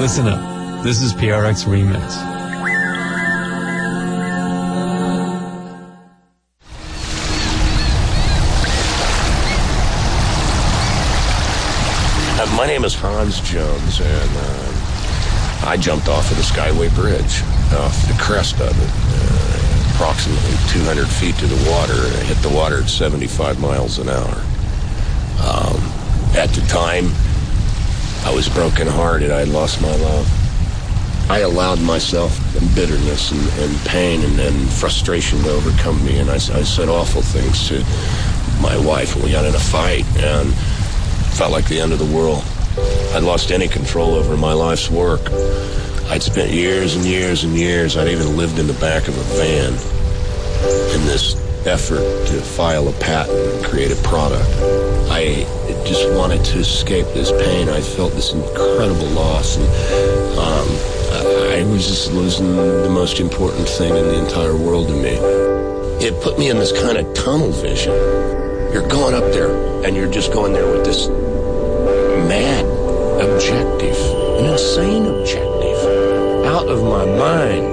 Listen up. This is PRX Remix. My name is Hans Jones, and I jumped off of the Skyway Bridge, off the crest of it, approximately 200 feet to the water, and I hit the water at 75 miles an hour. At the time, I was brokenhearted. I had lost my love. I allowed myself bitterness and pain and frustration to overcome me, and I said awful things to my wife, and we got in a fight, and felt like the end of the world. I'd lost any control over my life's work. I'd spent years and years and years. I'd even lived in the back of a van in this effort to file a patent and create a product. I just wanted to escape this pain. I felt this incredible loss, and I was just losing the most important thing in the entire world to me. It put me in this kind of tunnel vision. You're going up there, and you're just going there with this mad objective, an insane objective, out of my mind.